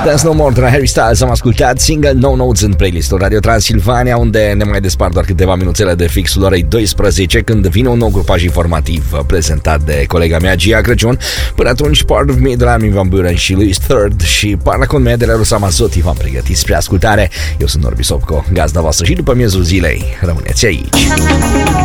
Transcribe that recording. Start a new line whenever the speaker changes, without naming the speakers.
Dance No More de la Harry Styles. Am ascultat single No Notes în playlistul Radio Transilvania, unde ne mai despart doar câteva minuțele de fixul orei 12, când vine un nou grupaj informativ prezentat de colega mea Gia Crăciun. Până atunci, Part of Me de la Armin van Buuren și Louis Third și Parla con me de la Rosa Mazzotti v-am pregătit spre ascultare. Eu sunt Norbi Sopco, gazda voastră și după miezul zilei. Rămâneți aici.